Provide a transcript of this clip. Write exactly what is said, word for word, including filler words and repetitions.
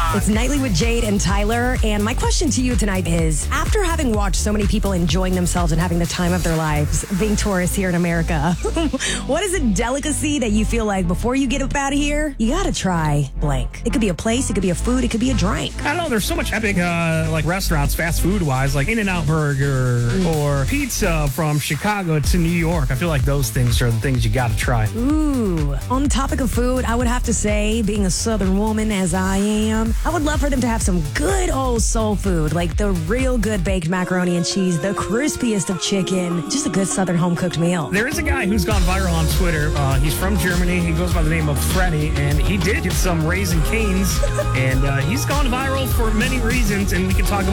It's Nightly with Jade and Tyler. And my question to you tonight is, after having watched so many people enjoying themselves and having the time of their lives being tourists here in America, what is a delicacy that you feel like before you get up out of here, you gotta try blank? It could be a place, it could be a food, it could be a drink. I don't know. There's so much epic uh, like restaurants, fast food wise, like In-N-Out Burger mm. or pizza from Chicago to New York. I feel like those things are the things you got to try. Ooh. On the topic of food, I would have to say, being a Southern woman as I am, I would love for them to have some good old soul food, like the real good baked macaroni and cheese, the crispiest of chicken, just a good Southern home cooked meal. There is a guy who's gone viral on Twitter. Uh, he's from Germany. He goes by the name of Freddy, and he did get some Raising Canes, and uh, he's gone viral for many reasons, and we can talk about